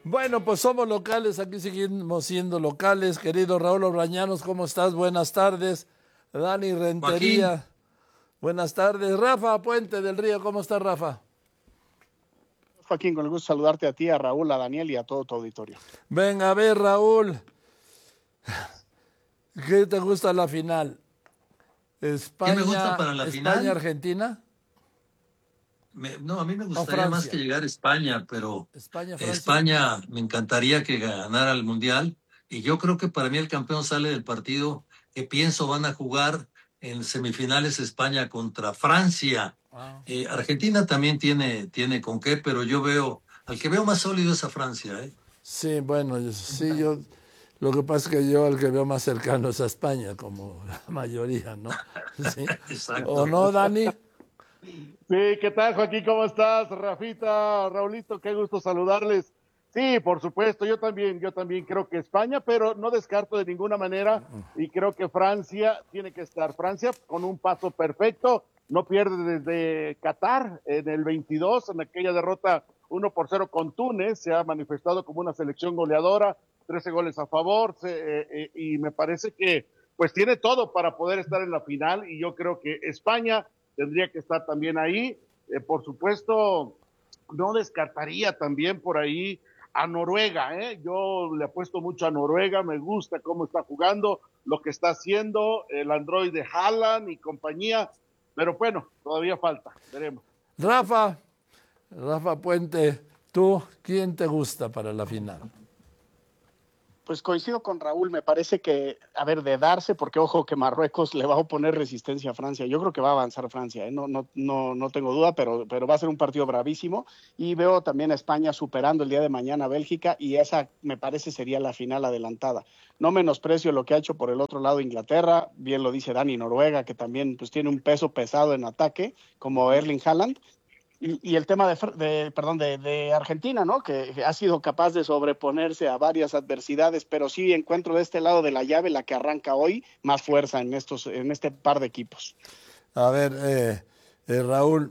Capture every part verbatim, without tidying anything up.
Bueno, pues somos locales, aquí seguimos siendo locales. Querido Raúl Orbañanos, ¿cómo estás? Buenas tardes. Dani Joaquín, Rentería, buenas tardes. Rafa Puente del Río, ¿cómo está Rafa? Joaquín, con el gusto de saludarte a ti, a Raúl, a Daniel y a todo tu auditorio. Venga, a ver, Raúl, ¿qué te gusta la final? ¿qué me gusta ¿España, para la España, final? Argentina Me- no, a mí me o gustaría más que Francia? llegar a España, pero ¿España, Francia? España me encantaría que ganara el Mundial. Y yo creo que para mí el campeón sale del partido que pienso van a jugar en semifinales España contra Francia. Ah. Eh, Argentina también tiene, tiene con qué, pero yo veo, al que veo más sólido es a Francia, ¿eh? Sí, bueno, yo- sí, yo, lo que pasa es que yo el que veo más cercano es a España, como la mayoría, ¿no? Sí. ¿O Exacto. no, Dani? Sí, ¿qué tal, Joaquín? ¿Cómo estás? Rafita, Raulito, qué gusto saludarles. Sí, por supuesto, yo también, yo también creo que España, pero no descarto de ninguna manera y creo que Francia tiene que estar. Francia con un paso perfecto, no pierde desde Qatar en el veintidós, en aquella derrota uno por cero con Túnez, se ha manifestado como una selección goleadora, trece goles a favor, se, eh, eh, y me parece que pues tiene todo para poder estar en la final y yo creo que España tendría que estar también ahí. Eh, por supuesto, no descartaría también por ahí a Noruega, ¿eh? Yo le apuesto mucho a Noruega, me gusta cómo está jugando, lo que está haciendo el androide Haaland y compañía, pero bueno, todavía falta, veremos. Rafa, Rafa Puente, ¿tú quién te gusta para la final? Pues coincido con Raúl, me parece que, a ver, de darse, porque ojo que Marruecos le va a oponer resistencia a Francia. Yo creo que va a avanzar Francia, ¿eh? no, no, no, no tengo duda, pero, pero va a ser un partido bravísimo. Y veo también a España superando el día de mañana a Bélgica, y esa me parece sería la final adelantada. No menosprecio lo que ha hecho por el otro lado Inglaterra, bien lo dice Dani, Noruega, que también pues, tiene un peso pesado en ataque, como Erling Haaland. Y, y el tema de, de perdón, de, de Argentina, ¿no? Que ha sido capaz de sobreponerse a varias adversidades, pero sí encuentro de este lado de la llave la que arranca hoy más fuerza en estos, en este par de equipos. A ver, eh, eh, Raúl,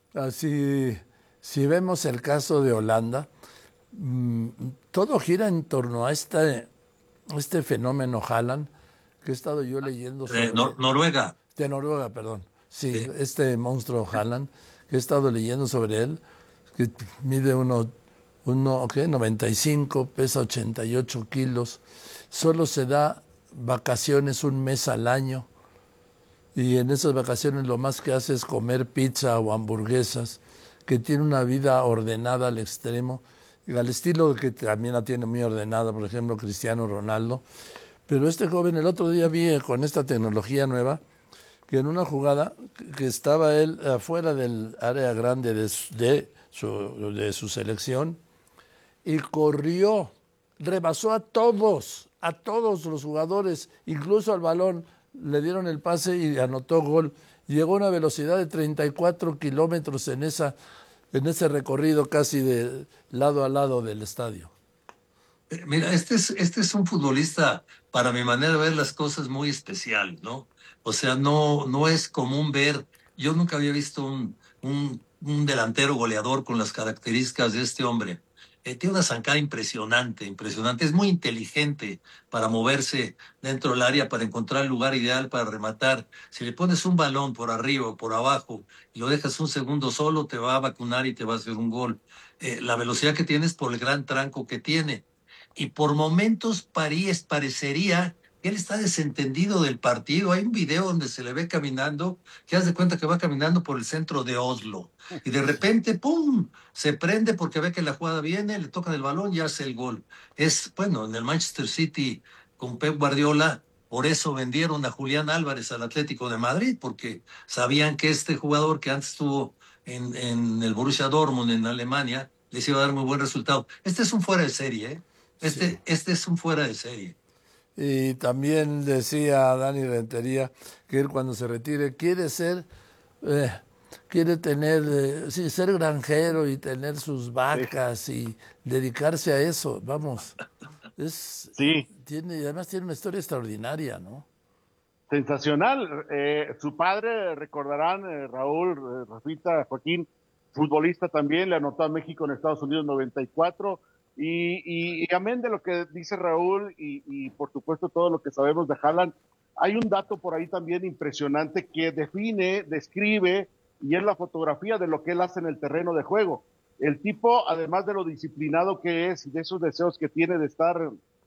así, si vemos el caso de Holanda, mmm, todo gira en torno a este, este fenómeno Haaland, que he estado yo leyendo Eh, sobre, Nor- Noruega. de Noruega, perdón, sí, Sí. este monstruo Haaland, que he estado leyendo sobre él, que mide uno, uno ¿qué? noventa y cinco, pesa ochenta y ocho kilos, solo se da vacaciones un mes al año y en esas vacaciones lo más que hace es comer pizza o hamburguesas, que tiene una vida ordenada al extremo, y al estilo que también la tiene muy ordenada, por ejemplo, Cristiano Ronaldo. Pero este joven, el otro día vi con esta tecnología nueva, que en una jugada que estaba él afuera del área grande de su, de su, de su selección y corrió, rebasó a todos, a todos los jugadores, incluso al balón, le dieron el pase y anotó gol. Llegó a una velocidad de treinta y cuatro kilómetros en, esa, en ese recorrido casi de lado a lado del estadio. Eh, Mira, este es, este es un futbolista, para mi manera de ver las cosas, muy especial, ¿no? O sea, no, no es común ver, yo nunca había visto un, un, un delantero goleador con las características de este hombre. Eh, tiene una zancada impresionante, impresionante. Es muy inteligente para moverse dentro del área, para encontrar el lugar ideal para rematar. Si le pones un balón por arriba o por abajo y lo dejas un segundo solo, te va a vacunar y te va a hacer un gol. Eh, la velocidad que tiene es por el gran tranco que tiene y por momentos París parecería que él está desentendido del partido. Hay un video donde se le ve caminando, que haz de cuenta que va caminando por el centro de Oslo y de repente, ¡pum!, se prende porque ve que la jugada viene, le tocan el balón y hace el gol. Es, bueno, en el Manchester City con Pep Guardiola, por eso vendieron a Julián Álvarez al Atlético de Madrid, porque sabían que este jugador que antes estuvo en, en el Borussia Dortmund en Alemania, les iba a dar muy buen resultado. Este es un fuera de serie, ¿eh? Sí. Este, este es un fuera de serie. Y también decía Dani Rentería que él cuando se retire quiere ser, eh, quiere tener, eh, sí, ser granjero y tener sus Sí, vacas y dedicarse a eso. Vamos, es, sí, tiene, además tiene una historia extraordinaria, ¿no? sensacional. Eh, su padre, recordarán, eh, Raúl, eh, Rafita, Joaquín, futbolista también, le anotó a México en Estados Unidos noventa y cuatro. Y, y, y amén de lo que dice Raúl y, y por supuesto todo lo que sabemos de Haaland, hay un dato por ahí también impresionante que define, describe, y es la fotografía de lo que él hace en el terreno de juego. El tipo, además de lo disciplinado que es y de esos deseos que tiene de estar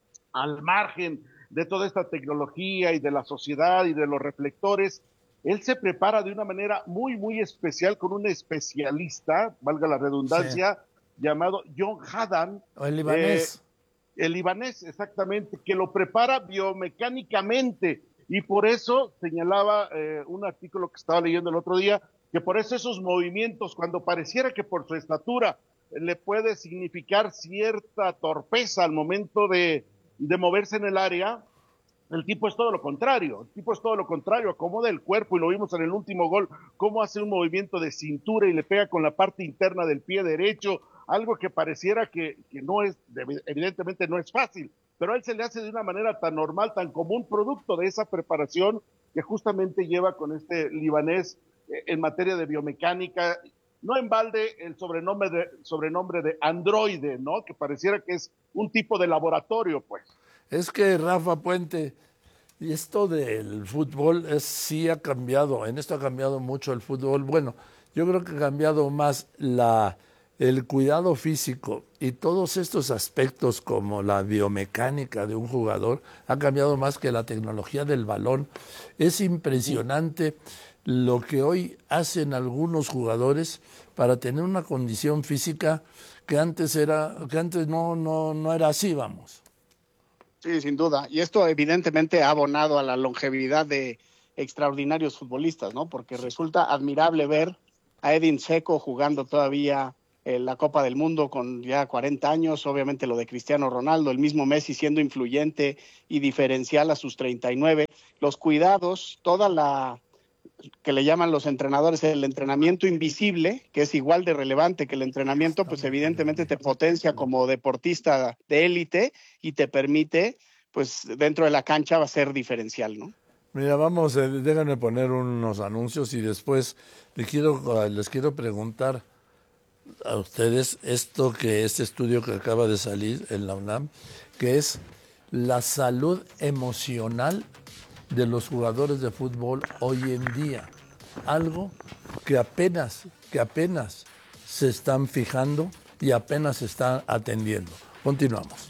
al margen de toda esta tecnología y de la sociedad y de los reflectores, él se prepara de una manera muy, muy especial con un especialista, valga la redundancia, sí, llamado John Haddam. O el libanés. Eh, el libanés, exactamente, que lo prepara biomecánicamente. Y por eso señalaba eh, un artículo que estaba leyendo el otro día, que por eso esos movimientos, cuando pareciera que por su estatura le puede significar cierta torpeza al momento de, de moverse en el área, el tipo es todo lo contrario, el tipo es todo lo contrario, acomoda el cuerpo y lo vimos en el último gol, cómo hace un movimiento de cintura y le pega con la parte interna del pie derecho, algo que pareciera que, que no es, evidentemente no es fácil, pero a él se le hace de una manera tan normal, tan común, producto de esa preparación que justamente lleva con este libanés eh, en materia de biomecánica. No en balde el sobrenombre de, sobrenombre de androide, ¿no? Que pareciera que es un tipo de laboratorio, pues. Es que, Rafa Puente, y esto del fútbol es, sí ha cambiado, en esto ha cambiado mucho el fútbol. Bueno, yo creo que ha cambiado más la, el cuidado físico y todos estos aspectos como la biomecánica de un jugador, ha cambiado más que la tecnología del balón. Es impresionante lo que hoy hacen algunos jugadores para tener una condición física que antes era, que antes no, no, no era así, vamos. Sí, sin duda. Y esto evidentemente ha abonado a la longevidad de extraordinarios futbolistas, ¿no? Porque resulta admirable ver a Edin Dzeko jugando todavía en la Copa del Mundo con ya cuarenta años, obviamente lo de Cristiano Ronaldo, el mismo Messi siendo influyente y diferencial a sus treinta y nueve. Los cuidados, toda la que le llaman los entrenadores el entrenamiento invisible, que es igual de relevante que el entrenamiento, pues evidentemente te potencia como deportista de élite y te permite, pues dentro de la cancha va a ser diferencial, ¿no? Mira, vamos, eh, déjenme poner unos anuncios y después les quiero, les quiero preguntar a ustedes esto que este estudio que acaba de salir en la UNAM, que es la salud emocional de los jugadores de fútbol hoy en día, algo que apenas, que apenas se están fijando y apenas se están atendiendo. Continuamos.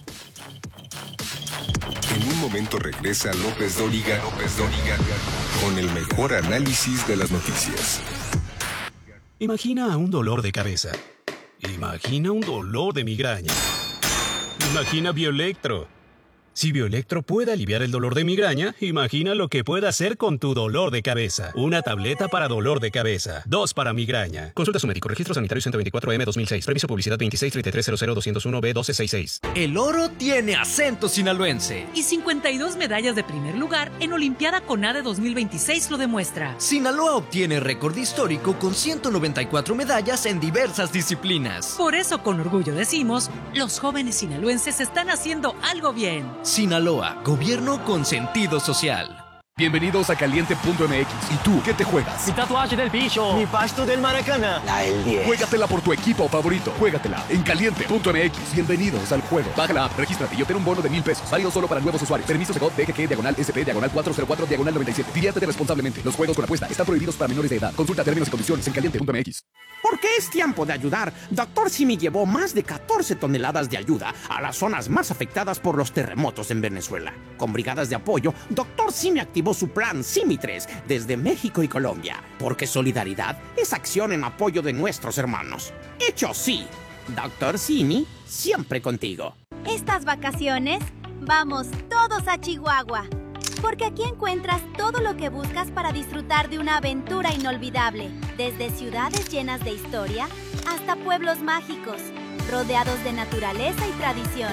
En un momento regresa López Dóriga, López Dóriga, con el mejor análisis de las noticias. Imagina un dolor de cabeza. Imagina un dolor de migraña. Imagina Bioelectro. Si Bioelectro puede aliviar el dolor de migraña, imagina lo que puede hacer con tu dolor de cabeza. Una tableta para dolor de cabeza. Dos para migraña. Consulta a su médico. Registro Sanitario ciento veinticuatro M dos mil seis. Permiso publicidad veintiséis treinta y tres cero cero doscientos uno B doce sesenta y seis. El oro tiene acento sinaloense. Y cincuenta y dos medallas de primer lugar en Olimpiada CONADE dos mil veintiséis lo demuestra. Sinaloa obtiene récord histórico con ciento noventa y cuatro medallas en diversas disciplinas. Por eso, con orgullo decimos, los jóvenes sinaloenses están haciendo algo bien. Sinaloa, gobierno con sentido social. Bienvenidos a Caliente punto M X. ¿Y tú qué te juegas? Mi tatuaje del bicho. Mi pasto del Maracaná. La del diez. Juégatela por tu equipo favorito. Juégatela en Caliente punto M X. Bienvenidos al juego. Baja la app, regístrate y obtén un bono de mil pesos. Válido solo para nuevos usuarios. Permiso Segov D G G diagonal S P diagonal cuatro cero cuatro diagonal noventa y siete. Diviértete responsablemente. Los juegos con apuesta están prohibidos para menores de edad. Consulta términos y condiciones en Caliente punto M X. Porque es tiempo de ayudar. Doctor Simi llevó más de catorce toneladas de ayuda a las zonas más afectadas por los terremotos en Venezuela. Con brigadas de apoyo, Doctor Simi activó su plan Simi tres desde México y Colombia. Porque solidaridad es acción en apoyo de nuestros hermanos. Hecho sí. Doctor Simi, siempre contigo. Estas vacaciones, vamos todos a Chihuahua. Porque aquí encuentras todo lo que buscas para disfrutar de una aventura inolvidable. Desde ciudades llenas de historia hasta pueblos mágicos, rodeados de naturaleza y tradición.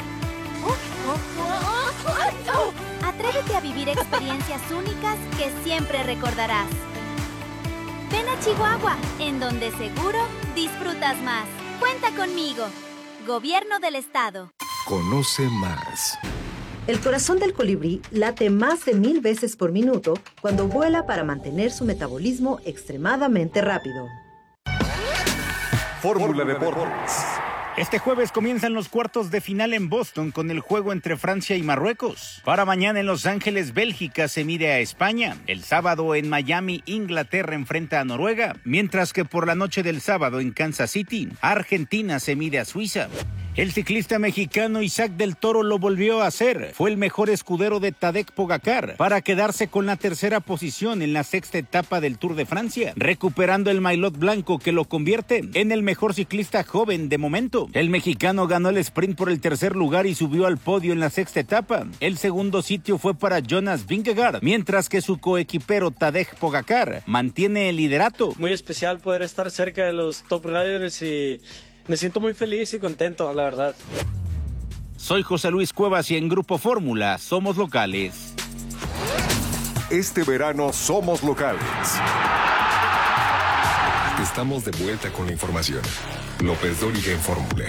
Atrévete a vivir experiencias únicas que siempre recordarás. Ven a Chihuahua, en donde seguro disfrutas más. Cuenta conmigo. Gobierno del Estado. Conoce más. El corazón del colibrí late más de mil veces por minuto cuando vuela para mantener su metabolismo extremadamente rápido. Fórmula Deportes. Este jueves comienzan los cuartos de final en Boston con el juego entre Francia y Marruecos. Para mañana en Los Ángeles, Bélgica se mide a España. El sábado en Miami, Inglaterra enfrenta a Noruega. Mientras que por la noche del sábado en Kansas City, Argentina se mide a Suiza. El ciclista mexicano Isaac del Toro lo volvió a hacer. Fue el mejor escudero de Tadej Pogacar para quedarse con la tercera posición en la sexta etapa del Tour de Francia, recuperando el maillot blanco que lo convierte en el mejor ciclista joven de momento. El mexicano ganó el sprint por el tercer lugar y subió al podio en la sexta etapa. El segundo sitio fue para Jonas Vingegaard, mientras que su coequipero Tadej Pogacar mantiene el liderato. Muy especial poder estar cerca de los top riders y me siento muy feliz y contento, la verdad. Soy José Luis Cuevas y en Grupo Fórmula somos locales. Este verano somos locales. Estamos de vuelta con la información. López Dóriga en Fórmula.